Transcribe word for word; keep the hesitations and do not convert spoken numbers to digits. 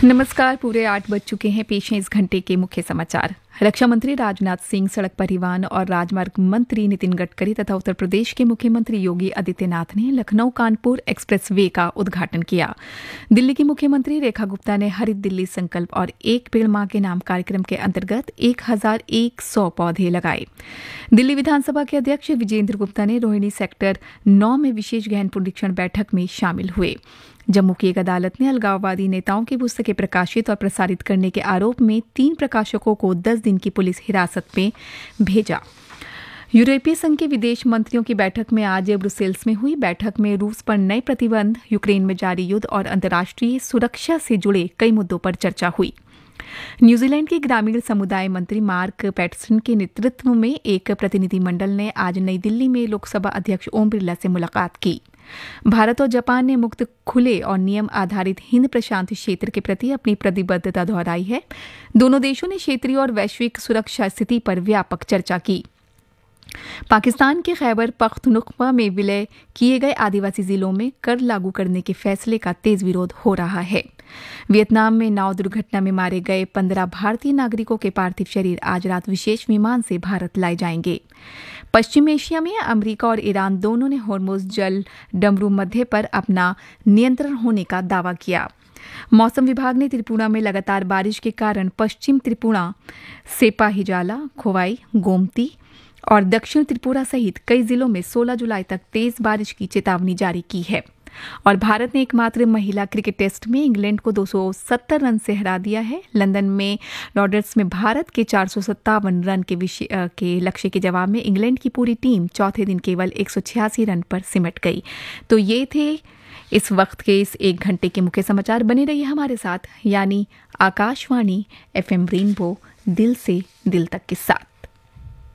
नमस्कार। पूरे आठ बज चुके हैं। पेश हैं इस घंटे के मुख्य समाचार। रक्षा मंत्री राजनाथ सिंह, सड़क परिवहन और राजमार्ग मंत्री नितिन गडकरी तथा उत्तर प्रदेश के मुख्यमंत्री योगी आदित्यनाथ ने लखनऊ कानपुर एक्सप्रेस वे का उद्घाटन किया। दिल्ली की मुख्यमंत्री रेखा गुप्ता ने हरित दिल्ली संकल्प और एक पेड़ मां के नाम कार्यक्रम के अंतर्गत एक हजार एक सौ पौधे लगाए। दिल्ली विधानसभा के अध्यक्ष विजेंद्र गुप्ता ने रोहिणी सेक्टर नौ में विशेष गहन पुनरीक्षण बैठक में शामिल हुए। जम्मू की एक अदालत ने अलगाववादी नेताओं की पुस्तकें प्रकाशित और प्रसारित करने के आरोप में तीन प्रकाशकों को दस दिन की पुलिस हिरासत में भेजा। यूरोपीय संघ के विदेश मंत्रियों की बैठक में आज ब्रुसेल्स में हुई। बैठक में रूस पर नए प्रतिबंध, यूक्रेन में जारी युद्ध और अंतर्राष्ट्रीय सुरक्षा से जुड़े कई मुद्दों पर चर्चा हुई। न्यूजीलैंड के ग्रामीण समुदाय मंत्री मार्क पैटरसन के नेतृत्व में एक प्रतिनिधिमंडल ने आज नई दिल्ली में लोकसभा अध्यक्ष ओम बिरला से मुलाकात की। भारत और जापान ने मुक्त, खुले और नियम आधारित हिंद प्रशांत क्षेत्र के प्रति अपनी प्रतिबद्धता दोहराई है। दोनों देशों ने क्षेत्रीय और वैश्विक सुरक्षा स्थिति पर व्यापक चर्चा की। पाकिस्तान के खैबर पख्तूनख्वा में विलय किए गए आदिवासी जिलों में कर लागू करने के फैसले का तेज विरोध हो रहा है। वियतनाम में नाव दुर्घटना में मारे गए पंद्रह भारतीय नागरिकों के पार्थिव शरीर आज रात विशेष विमान से भारत लाए जाएंगे। पश्चिम एशिया में अमेरिका और ईरान दोनों ने होर्मुज जल डमरू मध्य पर अपना नियंत्रण होने का दावा किया। मौसम विभाग ने त्रिपुरा में लगातार बारिश के कारण पश्चिम त्रिपुरा, सेपाहीजाला, खोवाई, गोमती और दक्षिण त्रिपुरा सहित कई जिलों में सोलह जुलाई तक तेज बारिश की चेतावनी जारी की है। और भारत ने एकमात्र महिला क्रिकेट टेस्ट में इंग्लैंड को दो सौ सत्तर रन से हरा दिया है। लंदन में लॉर्ड्स में भारत के चार सौ सत्तावन रन के, के लक्ष्य के जवाब में इंग्लैंड की पूरी टीम चौथे दिन केवल एक सौ छियासी रन पर सिमट गई। तो ये थे इस वक्त के इस एक घंटे के मुख्य समाचार। बने रहिए हमारे साथ, यानी आकाशवाणी एफ एम रेनबो, दिल से दिल तक के साथ।